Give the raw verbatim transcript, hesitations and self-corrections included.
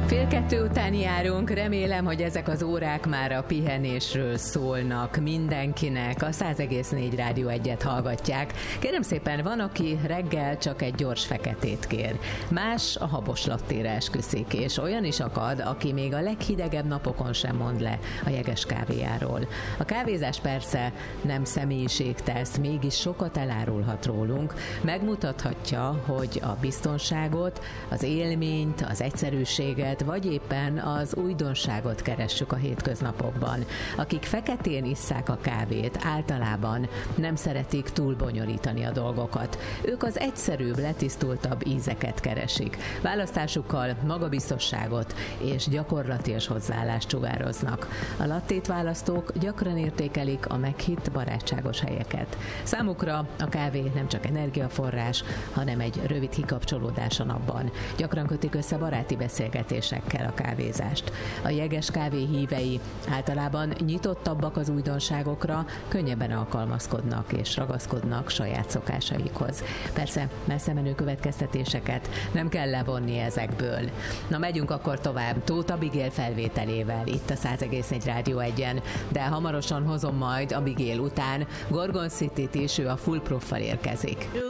Fél kettő után járunk, remélem, hogy ezek az órák már a pihenésről szólnak mindenkinek. A száz egész négy Rádió egyet hallgatják. Kérem szépen, van, aki reggel csak egy gyors feketét kér. Más a habos lattére esküszik, és olyan is akad, aki még a leghidegebb napokon sem mond le a jeges kávéjáról. A kávézás persze nem személyiségtesz, mégis sokat elárulhat rólunk. Megmutathatja, hogy a biztonságot, az élményt, az egyszerűséget, vagy éppen az újdonságot keressük a hétköznapokban. Akik feketén isszák a kávét, általában nem szeretik túl bonyolítani a dolgokat. Ők az egyszerűbb, letisztultabb ízeket keresik. Választásukkal magabiztosságot és gyakorlatias hozzáállást sugároznak. A lattét választók gyakran értékelik a meghitt barátságos helyeket. Számukra a kávé nem csak energiaforrás, hanem egy rövid kikapcsolódás a napban. Gyakran kötik össze baráti beszélgetésekkel a kávézást. A jeges kávé hívei általában nyitottabbak az újdonságokra, könnyebben alkalmazkodnak és ragaszkodnak saját szokásaikhoz. Persze messze menő következtetéseket nem kell levonni ezekből. Na, megyünk akkor tovább Tóth Abigail felvételével itt a száz egész négy Rádió egyen, de hamarosan hozom majd Abigail után Gorgon Cityt is, ő a Full Prooffal érkezik.